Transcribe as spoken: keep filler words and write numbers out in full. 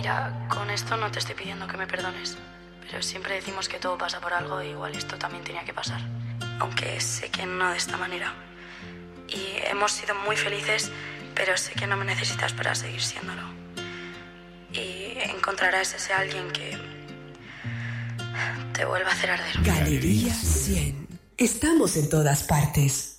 Mira, con esto no te estoy pidiendo que me perdones, pero siempre decimos que todo pasa por algo e igual esto también tenía que pasar. Aunque sé que no de esta manera. Y hemos sido muy felices, pero sé que no me necesitas para seguir siéndolo. Y encontrarás ese alguien que te vuelva a hacer arder. Galería cien. Estamos en todas partes.